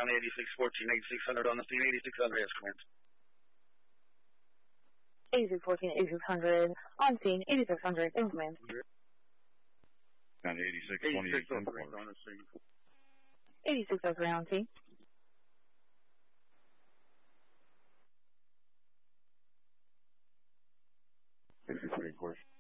County 8614, 8600 on the scene, 86 Andreas Command. 8614, 8600 on scene, 8600 in command. County 8628 on the scene. 8603 on scene. 63 course.